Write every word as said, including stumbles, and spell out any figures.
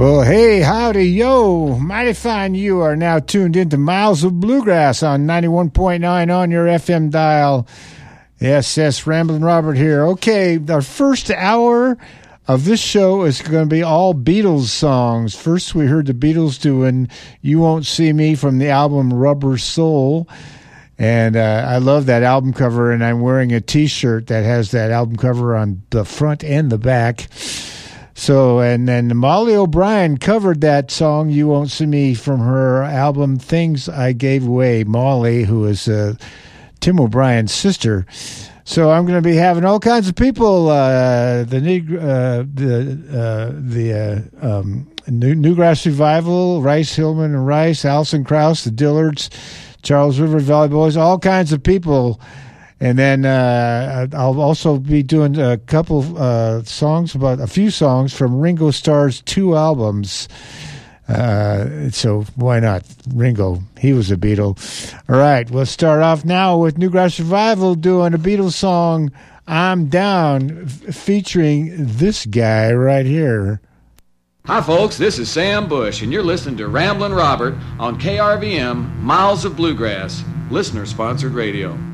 Well, hey, howdy, yo. Mighty fine you are now tuned into Miles of Bluegrass on ninety-one point nine on your F M dial. Yes, yes, Ramblin' Robert here. Okay, our first hour of this show is going to be all Beatles songs. First, we heard the Beatles doing You Won't See Me from the album Rubber Soul. And uh, I love that album cover, and I'm wearing a T-shirt that has that album cover on the front and the back. So, and then Molly O'Brien covered that song, You Won't See Me, from her album Things I Gave Away. Molly, who is uh, Tim O'Brien's sister. So I'm going to be having all kinds of people, uh, the uh, the uh, the uh, um, New, Newgrass Revival, Rice, Hillman and Rice, Alison Krauss, the Dillards, Charles River Valley Boys, all kinds of people. And then uh, I'll also be doing a couple uh, songs, about a few songs from Ringo Starr's two albums. Uh, so why not? Ringo, he was a Beatle. All right, we'll start off now with Newgrass Revival doing a Beatles song, I'm Down, f- featuring this guy right here. Hi, folks, this is Sam Bush, and you're listening to Ramblin' Robert on K R V M, Miles of Bluegrass, listener-sponsored radio.